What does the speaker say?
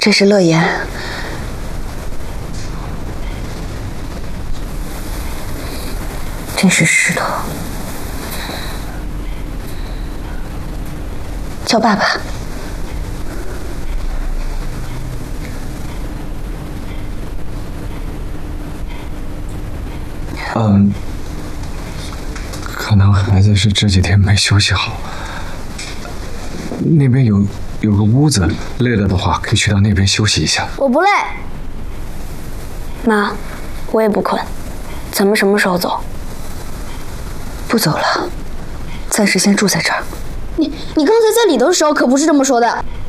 这是乐言。真是石头。叫爸爸。 可能孩子是这几天没休息好。那边有个屋子，累了的话可以去到那边休息一下。 我不累。妈，我也不困。咱们什么时候走？ 不走了，暂时先住在这儿。 你刚才在里头的时候可不是这么说的。